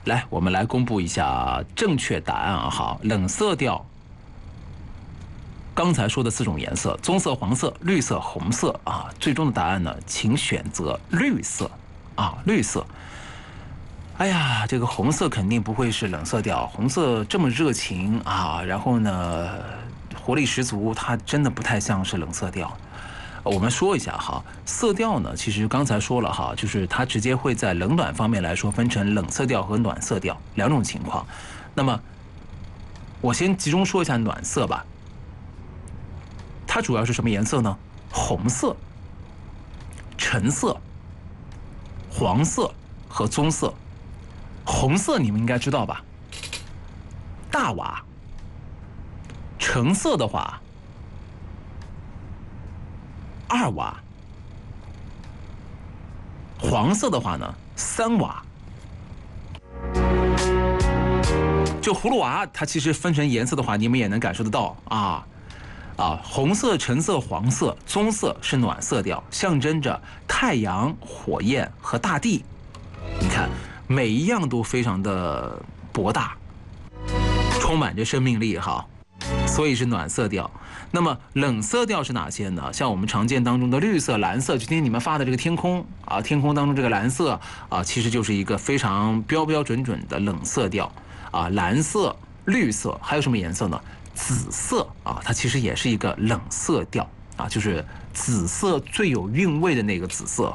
来，我们来公布一下正确答案啊！好，冷色调。刚才说的4种颜色：棕色、黄色、绿色、红色啊。最终的答案呢，请选择绿色啊，绿色。哎呀，这个红色肯定不会是冷色调，红色这么热情啊，然后呢，活力十足，它真的不太像是冷色调。我们说一下哈，色调呢，其实刚才说了哈，就是它直接会在冷暖方面来说分成冷色调和暖色调2种情况。那么，我先集中说一下暖色吧。它主要是什么颜色呢？红色、橙色、黄色和棕色。红色你们应该知道吧？大瓦。橙色的话，2瓦。黄色的话呢，3瓦。就葫芦娃，它其实分成颜色的话，你们也能感受得到啊。红色、橙色、黄色、棕色是暖色调，象征着太阳、火焰和大地。你看，每一样都非常的博大，充满着生命力哈，所以是暖色调。那么冷色调是哪些呢？像我们常见当中的绿色、蓝色，今天你们发的这个天空啊，天空当中这个蓝色啊，其实就是一个非常标标准准的冷色调啊。蓝色、绿色还有什么颜色呢？紫色啊，它其实也是一个冷色调啊，就是紫色最有韵味的那个紫色。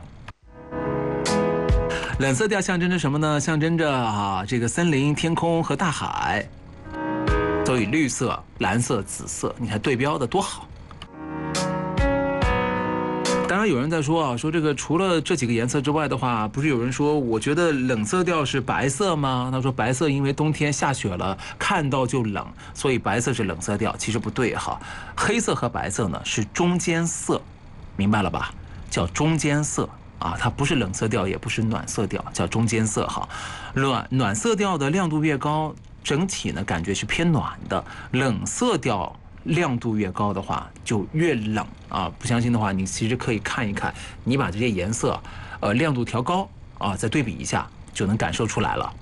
冷色调象征着什么呢？象征着这个森林、天空和大海。所以绿色、蓝色、紫色，你看对标的多好。当然有人在说说这个除了这几个颜色之外的话，不是有人说我觉得冷色调是白色吗？他说白色因为冬天下雪了，看到就冷，所以白色是冷色调。其实不对哈，黑色和白色呢是中间色，明白了吧？叫中间色啊，它不是冷色调，也不是暖色调，叫中间色哈。暖色调的亮度越高，整体呢感觉是偏暖的，冷色调亮度越高的话就越冷啊！不相信的话，你其实可以看一看，你把这些颜色，亮度调高啊，再对比一下，就能感受出来了。